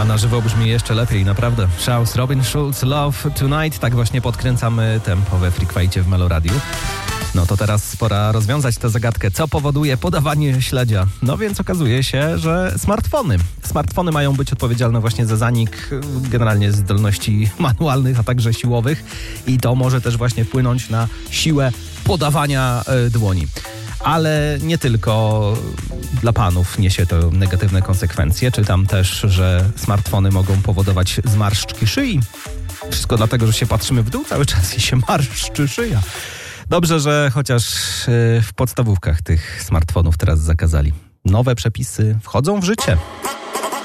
A na żywo brzmi jeszcze lepiej, naprawdę. Shouse, Robin Schulz, Love Tonight. Tak właśnie podkręcamy tempo we Freak Fight'cie w Meloradiu. No to teraz pora rozwiązać tę zagadkę, co powoduje podawanie śledzia. No więc okazuje się, że smartfony mają być odpowiedzialne właśnie za zanik generalnie zdolności manualnych, a także siłowych i to może też właśnie wpłynąć na siłę podawania dłoni. Ale nie tylko dla panów niesie to negatywne konsekwencje. Czytam też, że smartfony mogą powodować zmarszczki szyi. Wszystko dlatego, że się patrzymy w dół cały czas i się marszczy szyja. Dobrze, że chociaż w podstawówkach tych smartfonów teraz zakazali. Nowe przepisy wchodzą w życie.